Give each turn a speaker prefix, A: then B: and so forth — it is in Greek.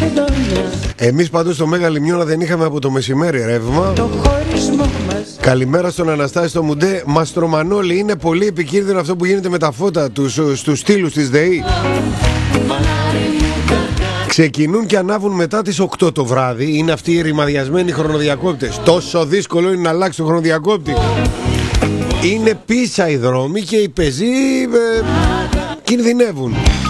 A: Εμείς παντού στο Μέγα Λιμιώνα δεν είχαμε από το μεσημέρι ρεύμα. Καλημέρα στον Αναστάση στο Μουντέ. Μαστρομανόλη, είναι πολύ επικίνδυνο αυτό που γίνεται με τα φώτα στους στήλους της ΔΕΗ. Ξεκινούν και ανάβουν μετά τις 8 το βράδυ. Είναι αυτοί οι ρημαδιασμένοι χρονοδιακόπτες. Τόσο δύσκολο είναι να αλλάξει το χρονοδιακόπτη. Είναι πίσα οι δρόμοι και οι πεζοί κινδυνεύουν.